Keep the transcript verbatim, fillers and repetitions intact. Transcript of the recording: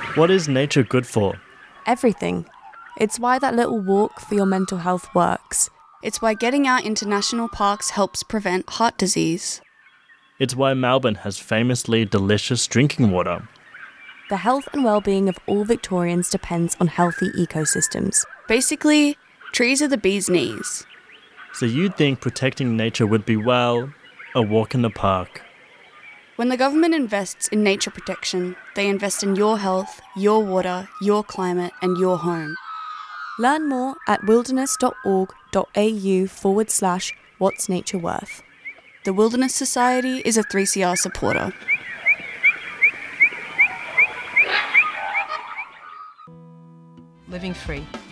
What is nature good for? Everything. It's why that little walk for your mental health works. It's why getting out into national parks helps prevent heart disease. It's why Melbourne has famously delicious drinking water. The health and well-being of all Victorians depends on healthy ecosystems. Basically, trees are the bee's knees. So you'd think protecting nature would be, well, a walk in the park. When the government invests in nature protection, they invest in your health, your water, your climate, and your home. Learn more at wilderness.org.au forward slash what's nature worth. The Wilderness Society is a three C R supporter. Living free.